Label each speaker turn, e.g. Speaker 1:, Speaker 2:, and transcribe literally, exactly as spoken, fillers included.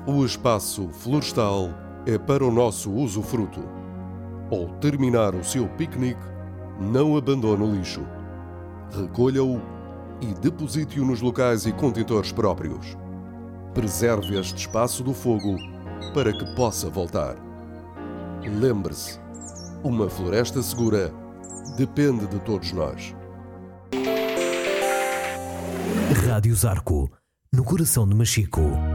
Speaker 1: O espaço florestal é para o nosso usufruto. Ao terminar o seu piquenique, não abandone o lixo. Recolha-o e deposite-o nos locais e contentores próprios. Preserve este espaço do fogo para que possa voltar. Lembre-se, uma floresta segura depende de todos nós.
Speaker 2: Rádio Zarco, no coração de Machico.